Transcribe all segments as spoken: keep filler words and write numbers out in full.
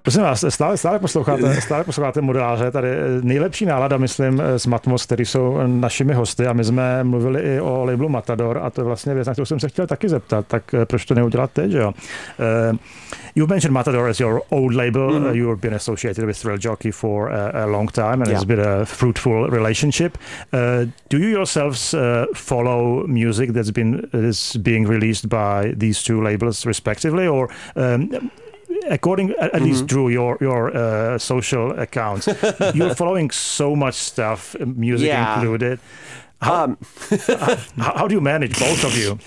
Prosím vás, stále, stále, posloucháte, stále posloucháte modeláře, tady nejlepší nálada, myslím, z Matmos, který jsou našimi hosty a my jsme mluvili i o labelu Matador a to je vlastně věc, na kterou jsem se chtěl taky zeptat, tak proč to neudělat teď, že jo? Uh, you mentioned Matador as your old label. Mm-hmm. Uh, you've been associated with Thrill Jockey for a, a long time and yeah. It's been a fruitful relationship. Uh, do you yourselves uh, follow music that's been is being released by these two labels respectively, or um, according at mm-hmm. least through your your uh, social accounts, you're following so much stuff, music yeah. included. How, um. how, how do you manage both of you?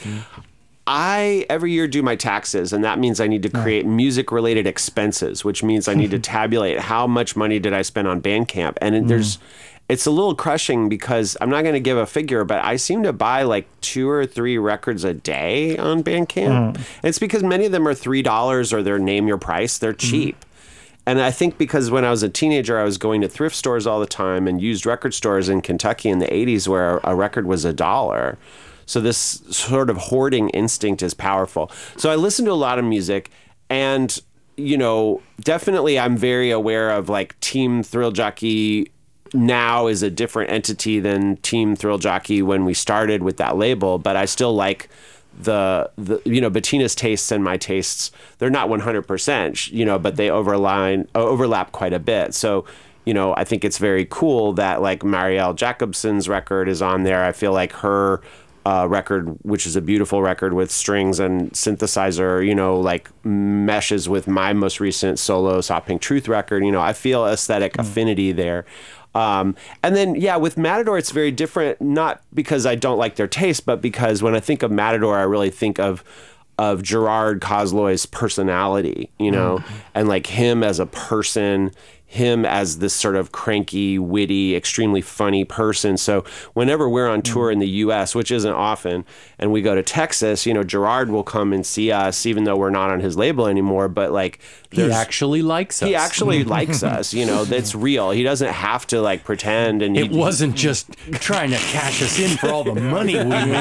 I every year do my taxes, and that means I need to create music-related expenses, which means I need to tabulate how much money did I spend on Bandcamp, and mm. there's. It's a little crushing because I'm not going to give a figure, but I seem to buy like two or three records a day on Bandcamp. Mm. It's because many of them are three dollars or they're name your price. They're cheap. Mm. And I think because when I was a teenager, I was going to thrift stores all the time and used record stores in Kentucky in the eighties where a record was a dollar. So this sort of hoarding instinct is powerful. So I listen to a lot of music and, you know, definitely I'm very aware of like Team Thrill Jockey now is a different entity than Team Thrill Jockey when we started with that label, but I still like the, the you know, Bettina's tastes and my tastes. They're not one hundred percent, you know, but they overline, overlap quite a bit. So, you know, I think it's very cool that like Marielle Jacobson's record is on there. I feel like her uh, record, which is a beautiful record with strings and synthesizer, you know, like meshes with my most recent solo Soft Pink Truth record. You know, I feel aesthetic mm. affinity there. Um, and then, yeah, with Matador, it's very different, not because I don't like their taste, but because when I think of Matador, I really think of of Gerard Kozloy's personality, you know, mm. and like him as a person, him as this sort of cranky, witty, extremely funny person. So whenever we're on tour in the U S, which isn't often, and we go to Texas, you know, Gerard will come and see us, even though we're not on his label anymore. But like, he actually likes us. He actually likes us. You know, that's real. He doesn't have to like pretend. And it wasn't just trying to cash us in for all the money we made.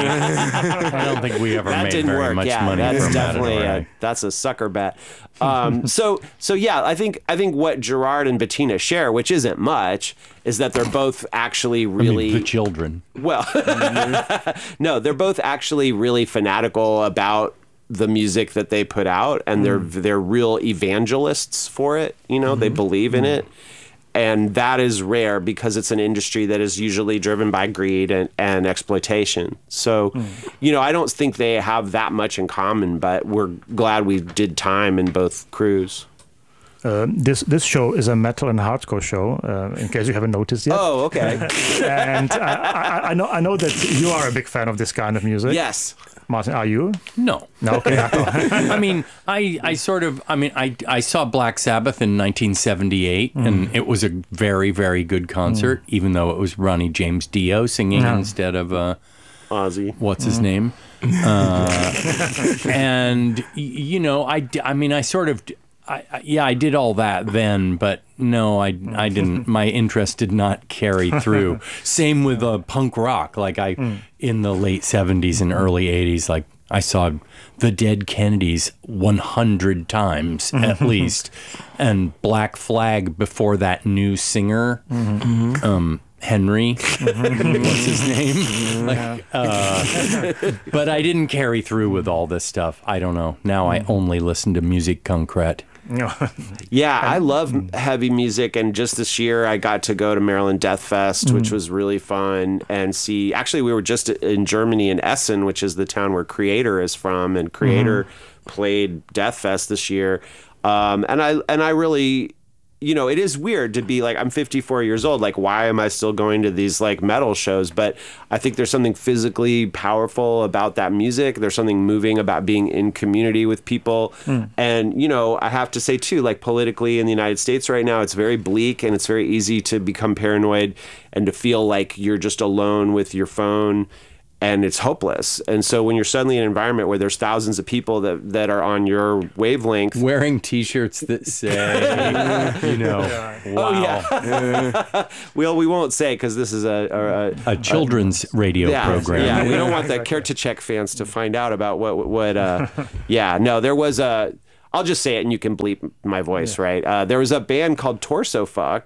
I don't think we ever that made didn't very work. much yeah, money that's from definitely Matador. a, that's a sucker bet. Um, so so yeah, I think I think what Gerard and Bettina share, which isn't much, is that they're both actually really I mean, the children. Well, no, they're both actually really fanatical about the music that they put out, and they're mm. they're real evangelists for it. You know, mm-hmm. they believe in mm. it. And that is rare because it's an industry that is usually driven by greed and, and exploitation. So, mm. you know, I don't think they have that much in common, but we're glad we did time in both crews. Uh, this this show is a metal and hardcore show, uh, in case you haven't noticed yet. Oh, okay. And I, I, I know I know that you are a big fan of this kind of music. Yes. Martin, are you? No. No, okay. I mean, I, I sort of, I mean, I, I saw Black Sabbath in nineteen seventy-eight, mm. and it was a very, very good concert, mm. even though it was Ronnie James Dio singing yeah. instead of uh, Ozzy. What's mm. his name? Uh, and, you know, I, I mean, I sort of... I, I, yeah, I did all that then, but no, I, I didn't. My interest did not carry through. Same with uh, punk rock. Like I, mm. in the late seventies and early eighties, like I saw the Dead Kennedys one hundred times at least, and Black Flag before that new singer, mm-hmm. um, Henry, mm-hmm. what's his name? Like, uh, but I didn't carry through with all this stuff. I don't know. Now I only listen to musique concrète. Yeah, I love heavy music, and just this year I got to go to Maryland Death Fest, mm-hmm. which was really fun, and see, actually we were just in Germany in Essen, which is the town where Creator is from, and Creator mm-hmm. played Death Fest this year, um, and I and I really... You know, it is weird to be like, I'm fifty-four years old. Like, why am I still going to these like metal shows? But I think there's something physically powerful about that music. There's something moving about being in community with people. Mm. And, you know, I have to say too, like politically in the United States right now, it's very bleak and it's very easy to become paranoid and to feel like you're just alone with your phone. And it's hopeless. And so when you're suddenly in an environment where there's thousands of people that, that are on your wavelength. Wearing T-shirts that say, you know, wow. Oh, yeah. Well, we won't say because this is a... A, a children's a, radio yeah, program. Yeah, we don't want the Kertachek fans to find out about what... what. Uh, yeah, no, there was a... I'll just say it and you can bleep my voice, yeah. right? Uh, there was a band called Torso Fuck,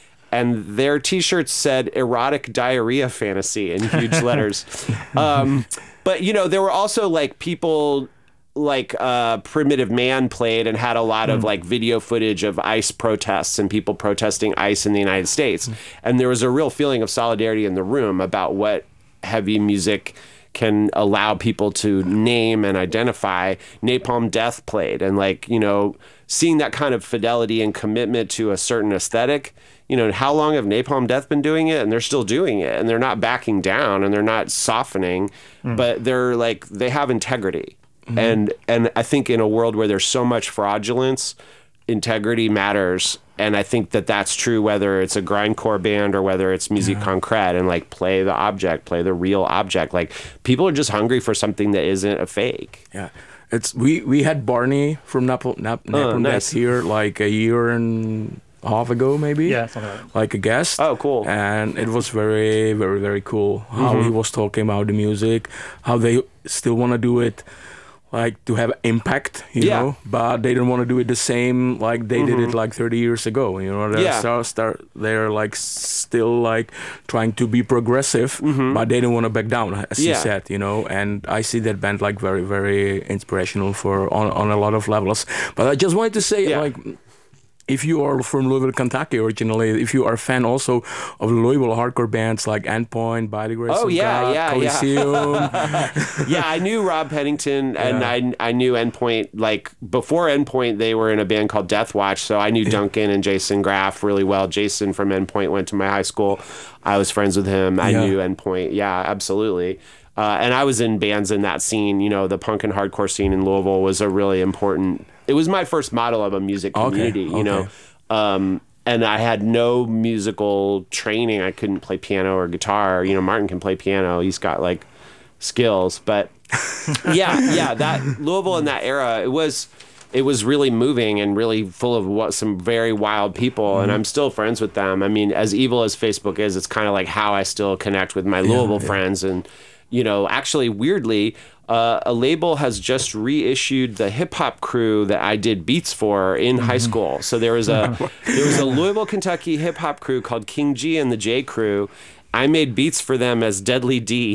and their T-shirts said erotic diarrhea fantasy in huge letters. Um, but, you know, there were also like people like uh, Primitive Man played and had a lot mm. of like video footage of ICE protests and people protesting ICE in the United States. Mm. And there was a real feeling of solidarity in the room about what heavy music can allow people to name and identify. Napalm Death played, and like, you know, seeing that kind of fidelity and commitment to a certain aesthetic. You know, how long have Napalm Death been doing it? And they're still doing it, and they're not backing down, and they're not softening, mm. but they're like, they have integrity. Mm-hmm. And and I think in a world where there's so much fraudulence, integrity matters. And I think that that's true whether it's a grindcore band or whether it's musique yeah. concrète, and like play the object, play the real object. Like people are just hungry for something that isn't a fake. Yeah. It's we, we had Barney from Napalm Nap, Napalm oh, nice. here like a year and a half ago maybe. Yeah, something like that. Like a guest. Oh, cool. And it was very, very, very cool how mm-hmm. he was talking about the music, how they still want to do it. Like to have impact, you yeah. know, but they don't want to do it the same like they mm-hmm. did it like thirty years ago. You know, they're, yeah. start, start, they're like still like trying to be progressive, mm-hmm. but they don't want to back down, as yeah. you said, you know. And I see that band like very, very inspirational for on, on a lot of levels. But I just wanted to say, yeah. like, if you are from Louisville, Kentucky originally, if you are a fan also of Louisville hardcore bands like Endpoint, By the Grace oh, of yeah, God, yeah, Coliseum. Yeah. yeah, I knew Rob Pennington, and yeah. I I knew Endpoint. Like, before Endpoint, they were in a band called Death Watch, so I knew Duncan and Jason Graff really well. Jason from Endpoint went to my high school. I was friends with him. I yeah. knew Endpoint. Yeah, absolutely. Uh, and I was in bands in that scene. You know, the punk and hardcore scene in Louisville was a really important... It was my first model of a music community, okay, you know. Okay. Um, and I had no musical training. I couldn't play piano or guitar. You know, Martin can play piano. He's got, like, skills. But, yeah, yeah, that Louisville in that era, it was... It was really moving and really full of what, some very wild people, mm-hmm. and I'm still friends with them. I mean, as evil as Facebook is, it's kind of like how I still connect with my Louisville yeah, yeah. friends. And, you know, actually, weirdly, uh, a label has just reissued the Hip Hop Crew that I did beats for in mm-hmm. high school. So there was a there was a Louisville, Kentucky hip hop crew called King G and the J Crew. I made beats for them as Deadly D.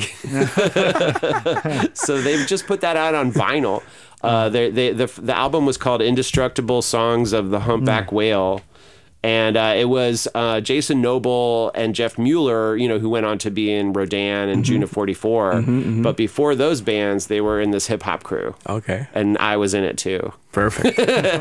So they've just put that out on vinyl. Uh, they, they, the the album was called Indestructible Songs of the Humpback mm. Whale, and uh, it was uh, Jason Noble and Jeff Mueller, you know, who went on to be in Rodan and mm-hmm. June of forty-four. Mm-hmm, mm-hmm. But before those bands, they were in this hip hop crew. Okay, and I was in it too. Perfect.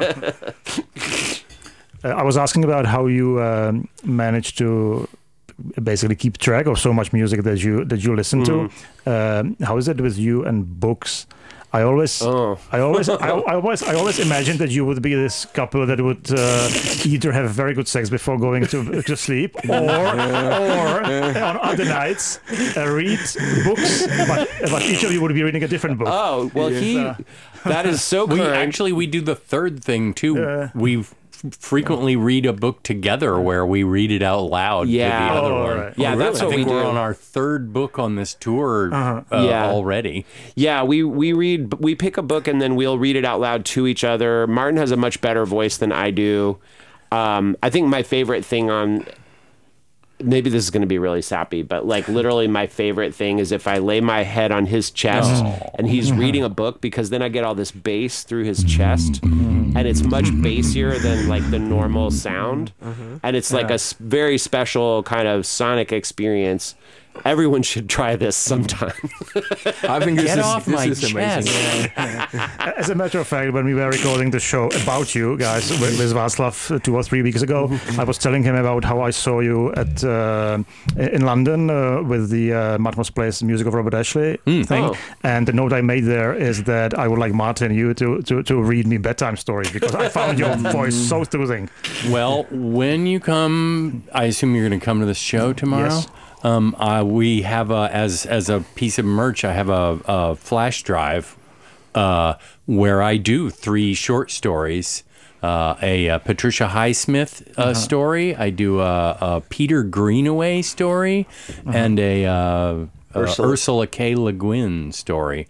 uh, I was asking about how you um, managed to basically keep track of so much music that you that you listen mm. to. Um, how is it with you and books? I always, oh. I always, I, I always, I always imagined that you would be this couple that would uh, either have very good sex before going to to sleep, or, or on other nights uh, read books. But, but each of you would be reading a different book. Oh well, yes. he. Uh, that is so. We current. actually we do the third thing too. Uh, we frequently read a book together where we read it out loud yeah. to the other oh, one. Right. Yeah, oh, that's really? what I think we we're do. on our third book on this tour uh-huh. uh, yeah. already. Yeah, we we read we pick a book and then we'll read it out loud to each other. Martin has a much better voice than I do. Um, I think my favorite thing on maybe this is going to be really sappy, but like literally my favorite thing is if I lay my head on his chest oh. and he's reading a book, because then I get all this bass through his chest and it's much bassier than like the normal sound. Mm-hmm. And it's like yeah. a very special kind of sonic experience. Everyone should try this sometime. I think this Get is, off this my is amazing. chest. As a matter of fact, when we were recording the show about you guys with, with Václav two or three weeks ago, I was telling him about how I saw you at uh, in London uh, with the uh, Matmos Plays Music of Robert Ashley mm. thing. Oh. And the note I made there is that I would like Martin, you to, to, to read me bedtime stories because I found your voice so soothing. Well, when you come, I assume you're going to come to the show tomorrow? Yes. Um, uh, we have a, as as a piece of merch, I have a, a flash drive uh, where I do three short stories. Uh, a, a Patricia Highsmith uh, uh-huh. story. I do a, a Peter Greenaway story, uh-huh. and a uh, Ursula. Uh, Ursula K. Le Guin story.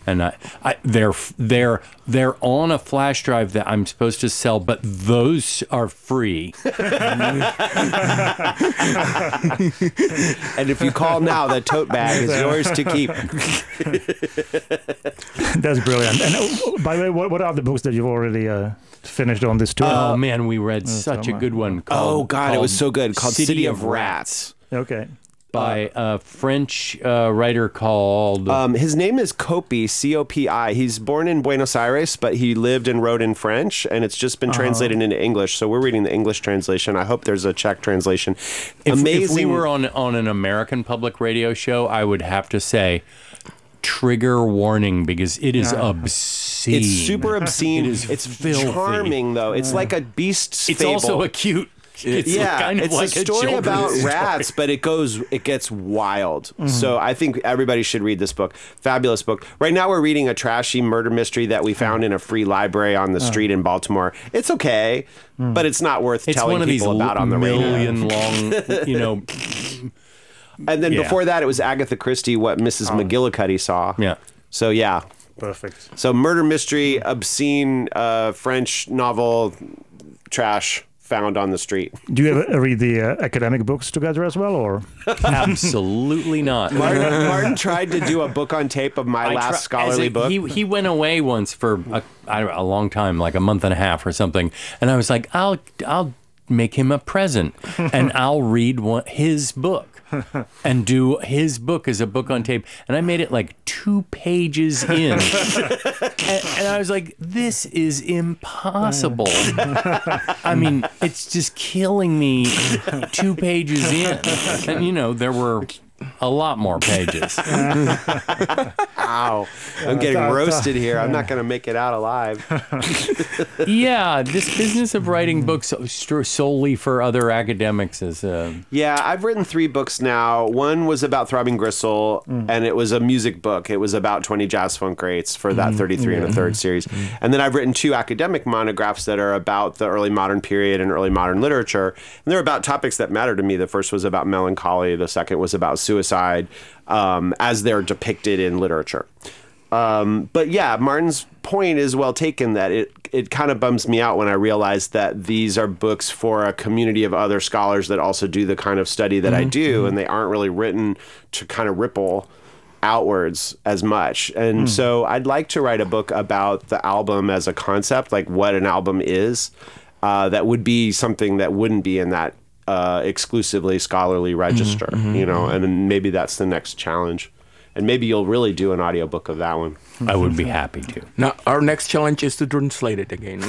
and I, I, they're they're they're on a flash drive that I'm supposed to sell, but those are free. And if you call now, that tote bag is yours to keep. That's brilliant. And uh, by the way, what, what are the books that you've already uh, finished on this tour? Oh man, we read such so a good one. Called, Oh God, it was so good. Called City, City of of Rats. Okay. by a French uh, writer called... Um, his name is Copi, C O P I. He's born in Buenos Aires, but he lived and wrote in French, and it's just been uh-huh. translated into English. So we're reading the English translation. I hope there's a Czech translation. If, Amazing. If we were on, on an American public radio show, I would have to say... trigger warning, because it is yeah. obscene. It's super obscene. It is it's filthy. Charming, though. It's yeah. like a beast's it's fable. It's also a cute... It's yeah, kind of it's like a story a about story. rats, but it goes, it gets wild. Mm-hmm. So I think everybody should read this book. Fabulous book. Right now we're reading a trashy murder mystery that we found in a free library on the street in Baltimore. It's okay, mm. but it's not worth it's telling one of people these about on the radio. Million long, you know. And then yeah. before that, it was Agatha Christie, What Missus Oh. McGillicuddy Saw. Yeah. So yeah. Perfect. So murder mystery, obscene uh, French novel, trash. Found on the street. Do you ever read the uh, academic books together as well, or? Absolutely not. Martin, Martin tried to do a book on tape of my I last try, scholarly a, book. He he went away once for a, I don't know, a long time, like a month and a half or something, and I was like, I'll I'll make him a present, and I'll read one, his book. And do his book as a book on tape. And I made it like two pages in. and, and I was like, this is impossible. I mean, it's just killing me two pages in. And, you know, there were a lot more pages. Ow. I'm getting roasted here. I'm not going to make it out alive. Yeah, this business of writing books solely for other academics is... Uh... Yeah, I've written three books now. One was about Throbbing Gristle, mm. and it was a music book. It was about twenty jazz funk greats for that mm. thirty-three yeah. and a third series. Mm. And then I've written two academic monographs that are about the early modern period and early modern literature. And they're about topics that matter to me. The first was about melancholy. The second was about suicide um, as they're depicted in literature. Um, but yeah, Martin's point is well taken that it it kind of bums me out when I realize that these are books for a community of other scholars that also do the kind of study that mm-hmm. I do, and they aren't really written to kind of ripple outwards as much. And mm. so I'd like to write a book about the album as a concept, like what an album is, uh, that would be something that wouldn't be in that Uh, exclusively scholarly register, mm-hmm, you know, mm-hmm. and maybe that's the next challenge. And maybe you'll really do an audiobook of that one. I would be happy to. Now, our next challenge is to translate it again.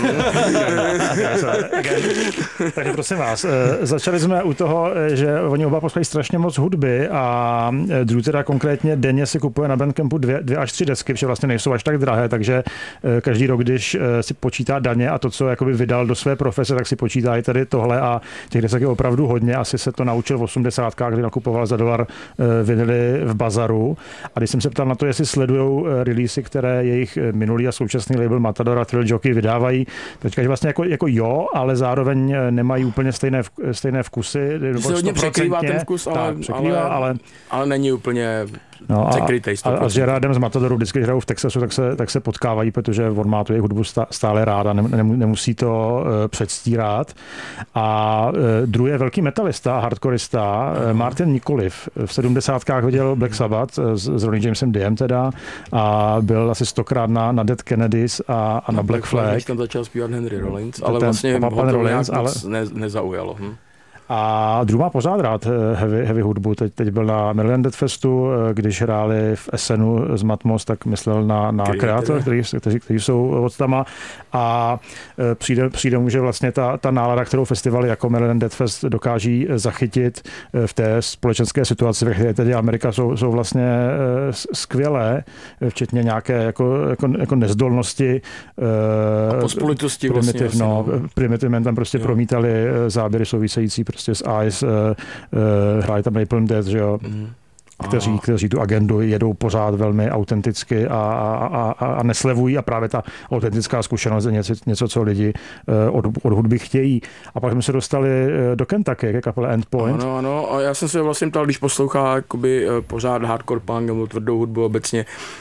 Takže prosím vás, začali jsme u toho, že oni oba poslouchají strašně moc hudby a Drew teda konkrétně denně si kupuje na Bandcampu dvě, dvě až tři desky, protože vlastně nejsou až tak drahé, takže každý rok, když si počítá daně a to, co jakoby vydal do své profese, tak si počítá i tady tohle a těch desek je opravdu hodně. Asi se to naučil v osmdesátkách, kdy nakupoval za dolar vinily v bazaru. A když jsem se ptal na to, jestli sledujou releasy, které jejich minulý a současný label Matador a Thrill Jockey vydávají, tak říkáš vlastně jako, jako jo, ale zároveň nemají úplně stejné, stejné vkusy. Se hodně překrývá ten vkus, ale, tak, překrývá, ale, ale, ale není úplně... No a, a, a s Gerardem z Matadoru vždycky hrajou v Texasu, tak se, tak se potkávají, protože on má tu jejich hudbu stále rád a nemusí to uh, předstírat. A uh, druhý je velký metalista, hardkorista, uh, Martin nikoliv. V sedmdesátkách viděl Black Sabbath s, s Ronnie Jamesem Diem teda a byl asi stokrát na, na Dead Kennedys a, a na Black Flag. Když tam začal zpívat Henry Rollins, ale ten, vlastně ho to Rollins, ale... ne, nezaujalo. Hm? A Drew má pořád rád heavy, heavy hudbu. Teď, teď byl na Maryland Death Festu, když hráli v Essenu z Matmos, tak myslel na, na kreátor, kteří, kteří, kteří jsou od tama. A přijde, přijde mu, že vlastně ta, ta nálada, kterou festivaly jako Maryland Death Fest dokáží zachytit v té společenské situaci, ve které teď Amerika jsou, jsou vlastně skvělé, včetně nějaké jako, jako, jako nezdolnosti. A pospolitosti vlastně. No, Primitive tam prostě jo. promítali záběry související prostě s Ice, uh, uh, hráli tam Napalm Death, že jo, mm. kteří, kteří tu agendu jedou pořád velmi autenticky a, a, a, a neslevují a právě ta autentická zkušenost je něco, něco co lidi uh, od, od hudby chtějí. A pak jsme se dostali do Kentucky ke kapele Endpoint. Ano, ano, a já jsem se vlastně ptal, když poslouchá jakoby, pořád hardcore punk nebo tvrdou hudbu obecně,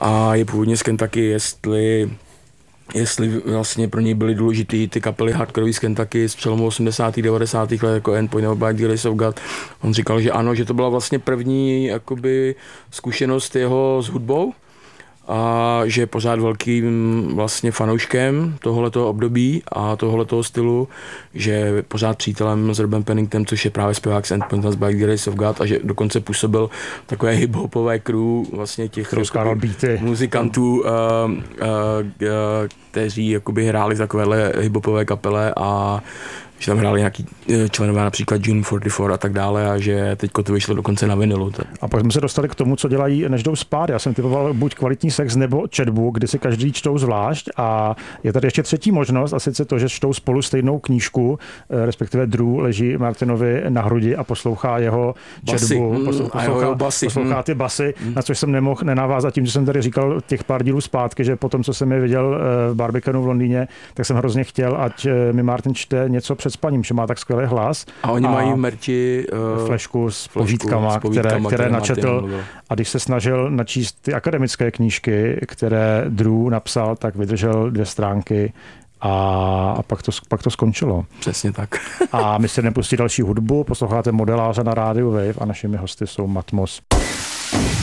a je původně z Kentucky, jestli jestli vlastně pro něj byly důležitý ty kapely hardcoreový z Kentucky z přelomu osmdesátých devadesátých let jako Endpoint nebo By the Grace of God. On říkal, že ano, že to byla vlastně první jakoby zkušenost jeho s hudbou a že je pořád velkým vlastně fanouškem tohoto období a tohoto stylu, že je pořád přítelem s Robem Penningtonem, což je právě zpěvák z Endpoint nebo By the Grace of God, a že dokonce působil takové hip-hopové crew vlastně těch muzikantů, uh, uh, uh, kteří jakoby hráli takovéhle hip-hopové kapele a že tam hráli nějaký členové, například June čtyřicet čtyři a tak dále, a že teďko to vyšlo dokonce na vinilu. A pak jsme se dostali k tomu, co dělají, než jdou spát. Já jsem typoval buď kvalitní sex nebo četbu, kdy si každý čtou zvlášť, a je tady ještě třetí možnost, a sice to, že čtou spolu stejnou knížku, respektive Drew leží Martinovi na hrudi a poslouchá jeho četbu, mm, poslouchá, poslouchá, basy, poslouchá mm. ty basy, mm. na což jsem nemohl nenavázat tím, že jsem tady říkal těch pár dílů zpátky, že potom, co jsem je viděl v Barbicanu v Londýně, tak jsem hrozně chtěl, ať mi Martin čte něco před spaním, že má tak skvělý hlas. A oni a mají merči uh, flešku s povídkama, které, které, které načetl. A když se snažil načíst ty akademické knížky, které Drew napsal, tak vydržel dvě stránky a, a pak, to, pak to skončilo. Přesně tak. A my si nepustí další hudbu, posloucháte Modeláře na rádiu Wave a našimi hosty jsou Matmos.